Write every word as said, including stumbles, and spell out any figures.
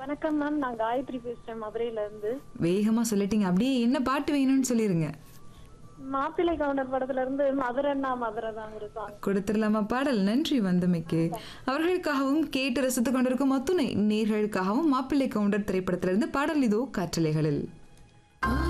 வணக்கம் மேம். நான் காயத்ரி பேசுறேன் மதுரையில இருந்து. வேகமா சொல்லிட்டீங்க. அப்படியே என்ன பாட்டு வேணும்னு சொல்லிருங்க. மாப்பிள்ளை கவுண்டர் படத்துல இருந்து மதுரன்னா மதுரை தான் ஒரு சாங். கொடுத்துடலாமா பாடல்? நன்றி வந்தமைக்கு. அவர்களுக்காகவும் கேட்டு ரசித்துக் கொண்டிருக்கும் அத்துணை நேர்களுக்காகவும் மாப்பிள்ளை கவுண்டர் திரைப்படத்திலிருந்து பாடல் இதோ காற்றலைகளில்.